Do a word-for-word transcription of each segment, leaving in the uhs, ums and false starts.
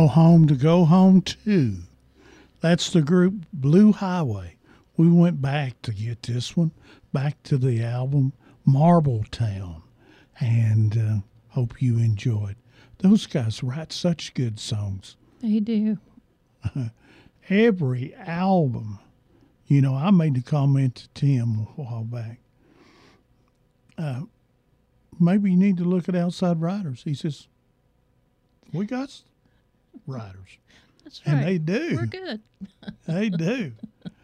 No Home to Go Home To. That's the group Blue Highway. We went back to get this one, back to the album Marble Town, and uh, hope you enjoyed. Those guys write such good songs. They do. Every album. You know, I made the comment to Tim a while back. Uh, maybe you need to look at Outside Riders. He says, we got writers. That's right. And they do. We're good. They do.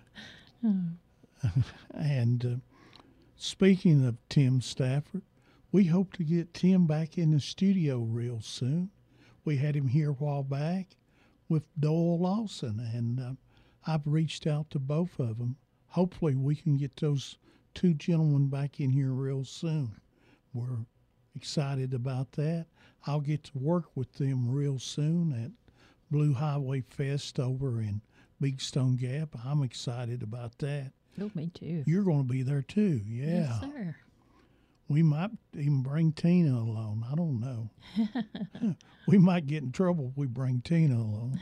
And uh, speaking of Tim Stafford, we hope to get Tim back in the studio real soon. We had him here a while back with Doyle Lawson, and uh, I've reached out to both of them. Hopefully we can get those two gentlemen back in here real soon. We're excited about that. I'll get to work with them real soon at Blue Highway Fest over in Big Stone Gap. I'm excited about that. Oh, me too. You're going to be there too, yeah. Yes, sir. We might even bring Tina along. I don't know. We might get in trouble if we bring Tina along.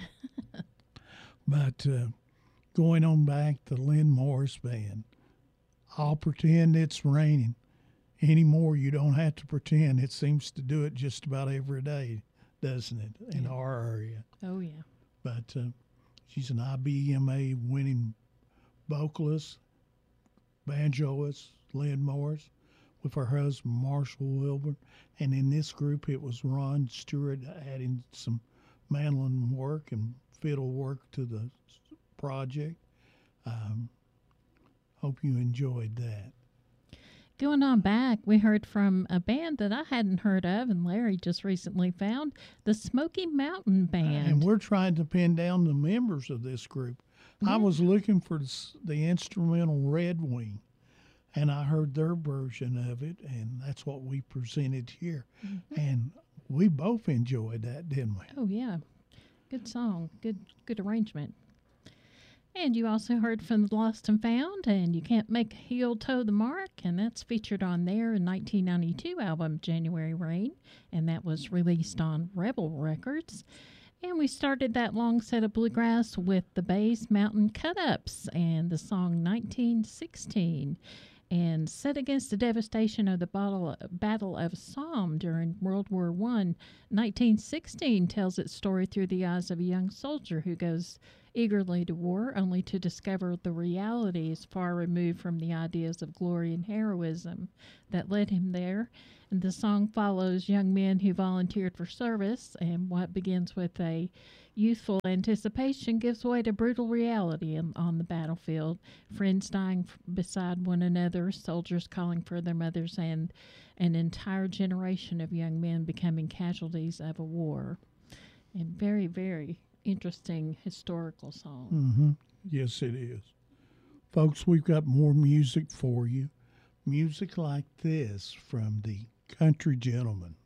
But uh, going on back to Lynn Morris Band, I'll pretend it's raining. Anymore, you don't have to pretend. It seems to do it just about every day, doesn't it, in Yeah. our area. Oh, yeah. But uh, she's an I B M A winning vocalist, banjoist, Lynn Morris, with her husband, Marshall Wilburn. And in this group, it was Ron Stewart adding some mandolin work and fiddle work to the project. Um, hope you enjoyed that. Going on back, we heard from a band that I hadn't heard of, and Larry just recently found, the Smoky Mountain Band. And we're trying to pin down the members of this group. Yeah. I was looking for the instrumental Red Wing, and I heard their version of it, and that's what we presented here. Mm-hmm. And we both enjoyed that, didn't we? Oh, yeah. Good song. Good good arrangement. And you also heard from the Lost and Found, and You Can't Make a Heel Toe the Mark, and that's featured on their nineteen ninety-two album, January Rain, and that was released on Rebel Records. And we started that long set of bluegrass with the Bays Mountain Cut-Ups and the song nineteen sixteen. And set against the devastation of the Battle, Battle of Somme during World War One, nineteen sixteen tells its story through the eyes of a young soldier who goes eagerly to war, only to discover the reality is far removed from the ideas of glory and heroism that led him there. And the song follows young men who volunteered for service, and what begins with a youthful anticipation gives way to brutal reality in, on the battlefield. Friends dying f- beside one another, soldiers calling for their mothers, and an entire generation of young men becoming casualties of a war. And very, very interesting historical song. Mm-hmm. Yes, it is. Folks, we've got more music for you. Music like this from the Country Gentlemen.